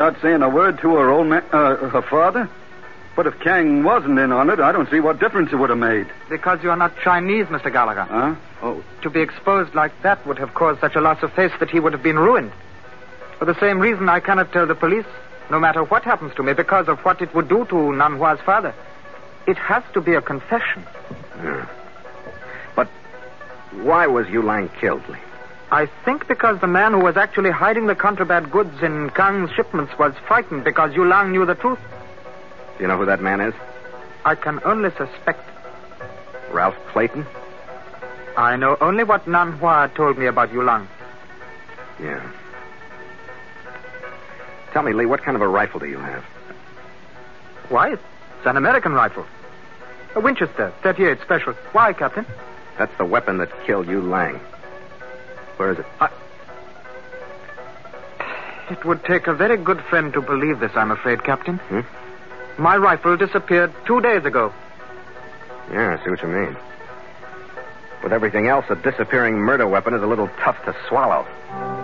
Not saying a word to her father? But if Kang wasn't in on it, I don't see what difference it would have made. Because you're not Chinese, Mr. Gallagher. Huh? Oh. To be exposed like that would have caused such a loss of face that he would have been ruined. For the same reason, I cannot tell the police, no matter what happens to me, because of what it would do to Nanhua's father. It has to be a confession. Yeah. But why was Yu Lang killed, Lee? I think because the man who was actually hiding the contraband goods in Kang's shipments was frightened because Yu Lang knew the truth. Do you know who that man is? I can only suspect. Ralph Clayton? I know only what Nanhua told me about Yu Lang. Yeah. Tell me, Lee, what kind of a rifle do you have? Why, it's an American rifle. A Winchester, 38 Special. Why, Captain? That's the weapon that killed Yu Lang. Where is it? It would take a very good friend to believe this, I'm afraid, Captain. Hmm? My rifle disappeared 2 days ago. Yeah, I see what you mean. With everything else, a disappearing murder weapon is a little tough to swallow.